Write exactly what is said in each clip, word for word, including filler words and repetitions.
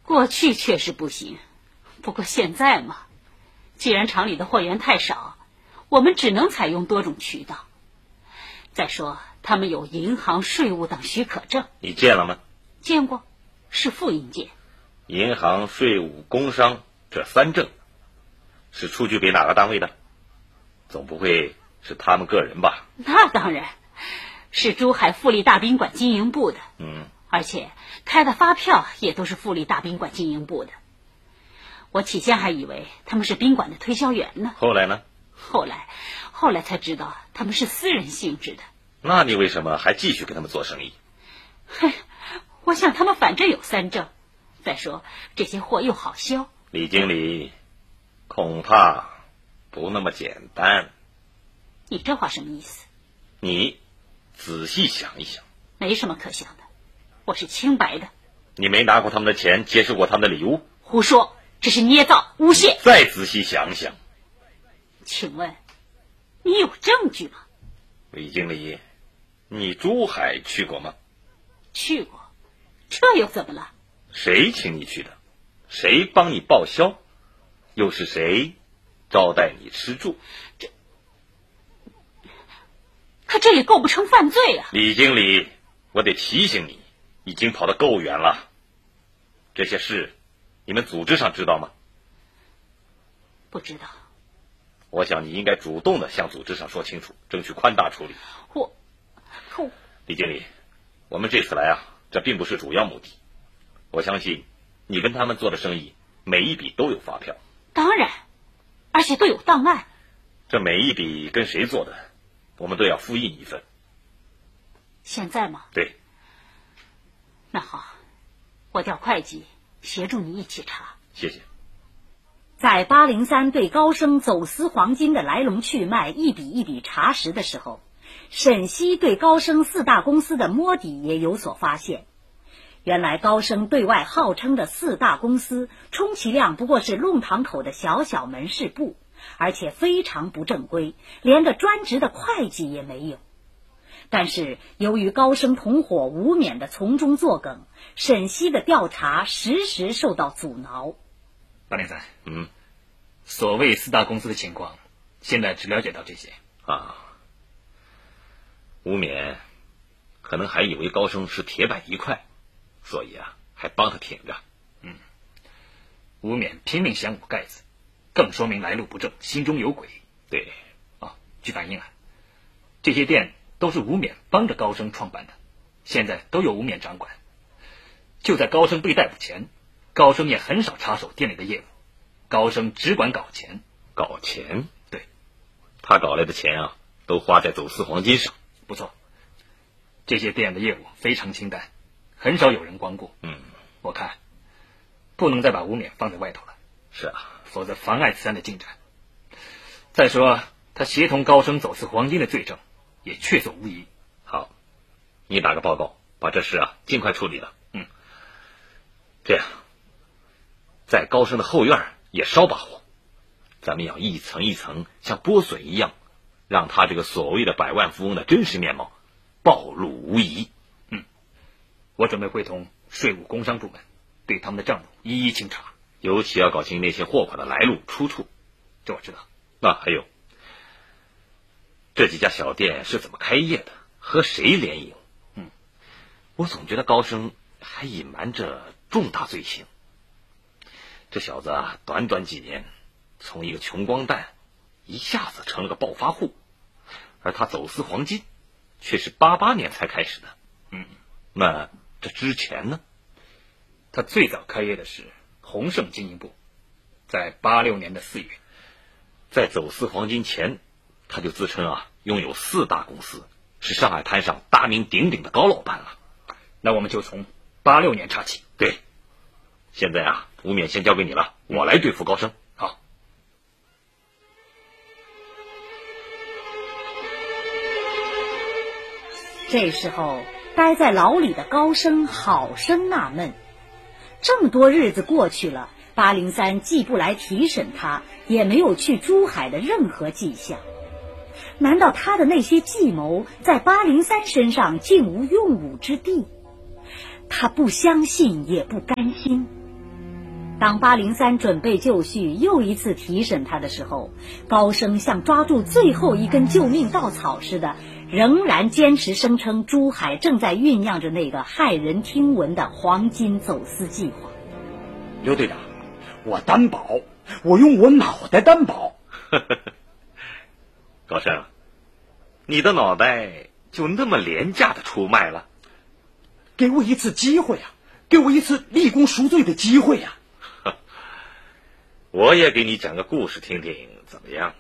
过去确实不行，不过现在嘛，既然厂里的货源太少，我们只能采用多种渠道。再说他们有银行、税务等许可证。 你见了吗？ 见过，是复印件。 银行、税务、工商这三证是出具给哪个单位的？总不会是他们个人吧？ 那当然是珠海富力大宾馆经营部的。 嗯， 而且开的发票也都是富力大宾馆经营部的。我起先还以为他们是宾馆的推销员呢。 后来呢？ 后来后来才知道他们是私人性质的。 那你为什么还继续跟他们做生意？ 嘿，我想他们反正有三证，再说这些货又好销。 李经理，恐怕不那么简单。 你这话什么意思？ 你仔细想一想。 没什么可想的，我是清白的。 你没拿过他们的钱，接受过他们的礼物？ 胡说，这是捏造诬陷。 再仔细想想。 请问你有证据吗？ 李经理，你珠海去过吗？ 去过，这又怎么了？ 谁请你去的？谁帮你报销？又是谁招待你吃住？ 这可这也构不成犯罪啊！ 李经理，我得提醒你，已经跑得够远了。这些事你们组织上知道吗？ 不知道。 我想你应该主动的向组织上说清楚，争取宽大处理。 我可李经理，我们这次来啊，这并不是主要目的。我相信你跟他们做的生意，每一笔都有发票。 当然，而且都有档案。 这每一笔跟谁做的，我们都要复印一份。 现在吗？ 对。 那好，我调会计协助你一起查。 谢谢。 在八零三对高升走私黄金的来龙去脉一笔一笔查实的时候，沈西对高升四大公司的摸底也有所发现。原来高升对外号称的四大公司，充其量不过是弄堂口的小小门市部，而且非常不正规，连个专职的会计也没有。但是由于高升同伙吴冕的从中作梗，沈西的调查时时受到阻挠。 八零三， 嗯， 所谓四大公司的情况，现在只了解到这些啊。吴冕可能还以为高升是铁板一块，所以啊，还帮他挺着。 嗯，吴冕拼命想捂盖子，更说明来路不正，心中有鬼。 对， 啊，据反映啊，这些店都是吴冕帮着高升创办的，现在都由吴冕掌管。就在高升被逮捕前，高升也很少插手店里的业务，高升只管搞钱。 搞钱？ 对， 他搞来的钱啊，都花在走私黄金上。 不错，这些店的业务非常清淡，很少有人光顾。 嗯， 我看不能再把吴冕放在外头了。 是啊， 否则妨碍此案的进展。再说他协同高升走私黄金的罪证也确凿无疑。 好，你打个报告，把这事啊尽快处理了。 嗯， 这样，在高升的后院也烧把火，咱们要一层一层像剥笋一样，让他这个所谓的百万富翁的真实面貌暴露无遗。 嗯，我准备会同税务工商部门对他们的账目一一清查， 尤其要搞清那些货款的来路出处。 这我知道。 那、啊、还有这几家小店是怎么开业的，和谁联营？ 嗯， 我总觉得高升还隐瞒着重大罪行。这小子啊，短短几年从一个穷光蛋一下子成了个暴发户，而他走私黄金却是八八年才开始的。 嗯， 那这之前呢？ 他最早开业的是宏盛经营部，在八六年的四月。 在走私黄金前，他就自称啊拥有四大公司，是上海滩上大名鼎鼎的高老板了。 那我们就从八六年查起。 对，现在啊，吴冕先交给你了，我来对付高升。 好。 这时候，待在牢里的高升好生纳闷，这么多日子过去了，八零三既不来提审他，也没有去珠海的任何迹象。难道他的那些计谋在八零三身上竟无用武之地？他不相信，也不甘心。 当八零三准备就绪，又一次提审他的时候，高升像抓住最后一根救命稻草似的，仍然坚持声称珠海正在酝酿着那个骇人听闻的黄金走私计划。 刘队长，我担保，我用我脑袋担保。 高升，你的脑袋就那么廉价的出卖了？ 给我一次机会啊，给我一次立功赎罪的机会啊！ 我也给你讲个故事听听，怎么样？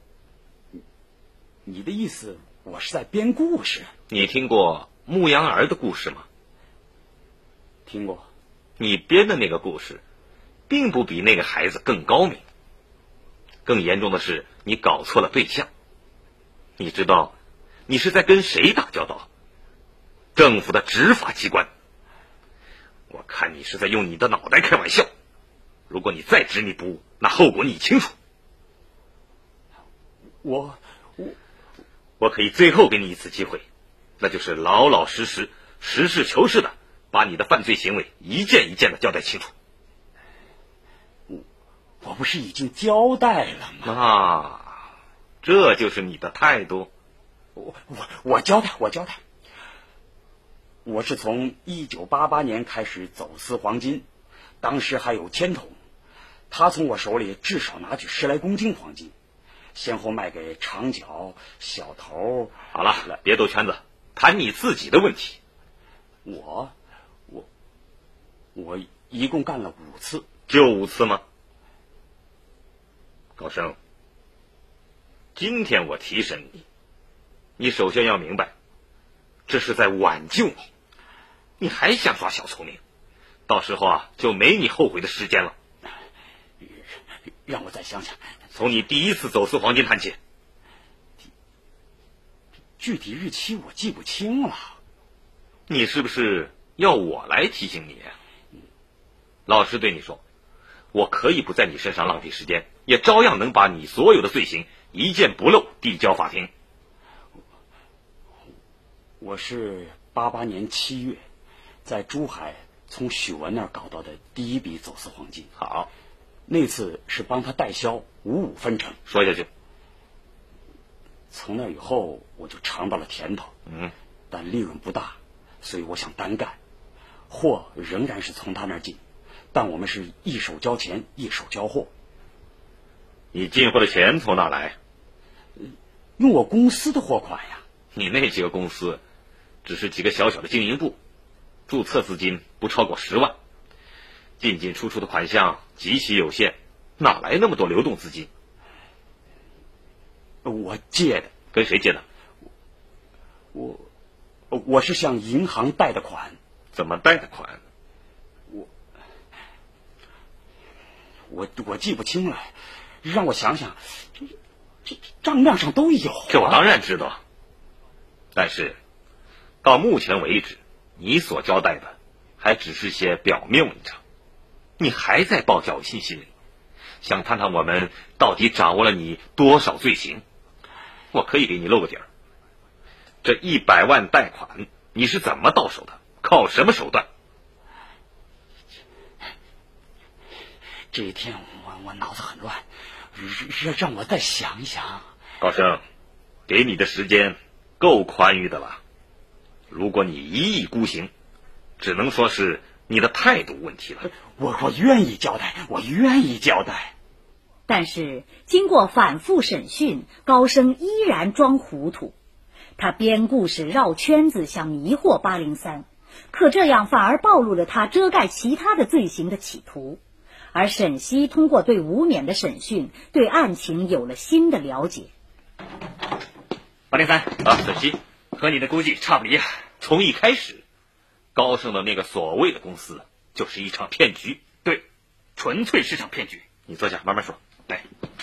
你的意思，我是在编故事？ 你听过牧羊儿的故事吗？ 听过。 你编的那个故事，并不比那个孩子更高明。更严重的是，你搞错了对象。你知道，你是在跟谁打交道？政府的执法机关。我看你是在用你的脑袋开玩笑。如果你再执迷不悟，那后果你清楚。 我我我可以最后给你一次机会，那就是老老实实、实事求是的把你的犯罪行为一件一件的交代清楚。 我我不是已经交代了吗？ 啊，这就是你的态度？ 我我我交代，我交代。我是从一九八八年开始走私黄金，当时还有千桶，他从我手里至少拿取十来公斤黄金，先后卖给长脚、小头。 好了，别兜圈子，谈你自己的问题。 我我我一共干了五次。 就五次吗？高升，今天我提审你，你首先要明白，这是在挽救你。你还想耍小聪明，到时候啊，就没你后悔的时间了。 让我再想想。 从你第一次走私黄金谈起。 具体日期我记不清了。 你是不是要我来提醒你？老实对你说，我可以不在你身上浪费时间，也照样能把你所有的罪行一件不漏递交法庭。 我是八八年七月在珠海从许文那儿搞到的第一笔走私黄金。 好， 那次是帮他代销五五分成。 说下去。 从那以后我就尝到了甜头， 嗯， 但利润不大，所以我想单干。货仍然是从他那儿进，但我们是一手交钱一手交货。 你进货的钱从哪来？ 用我公司的货款呀。 你那几个公司只是几个小小的经营部，注册资金不超过十万，进进出出的款项极其有限，哪来那么多流动资金？ 我借的。 跟谁借的？ 我我是向银行贷的款。 怎么贷的款？ 我我我记不清了，让我想想，这这账面上都有、啊。 这我当然知道，但是到目前为止，你所交代的还只是些表面文章，你还在抱侥幸心理，想探探我们到底掌握了你多少罪行。我可以给你露个底儿，这一百万贷款你是怎么到手的？靠什么手段？ 这一天我我脑子很乱，让让我再想一想。 高升，给你的时间够宽裕的了。如果你一意孤行，只能说是你的态度问题了。 我我愿意交代，我愿意交代。 但是经过反复审讯，高升依然装糊涂。他编故事绕圈子，想迷惑八零三，可这样反而暴露了他遮盖其他的罪行的企图。而沈西通过对吴冕的审讯，对案情有了新的了解。 八零三啊，沈西， 和你的估计差不离啊。 从一开始，高盛的那个所谓的公司就是一场骗局。 对，纯粹是场骗局。 你坐下，慢慢说。 来，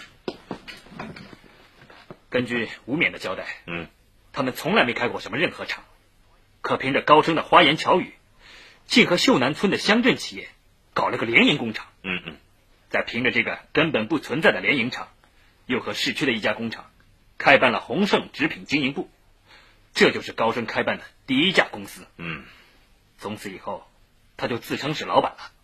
根据吴冕的交代， 嗯， 他们从来没开过什么任何厂，可凭着高升的花言巧语，竟和秀南村的乡镇企业搞了个联营工厂。 嗯嗯， 再凭着这个根本不存在的联营厂，又和市区的一家工厂开办了宏盛纸品经营部，这就是高升开办的第一家公司。 嗯， 从此以后，他就自称是老板了。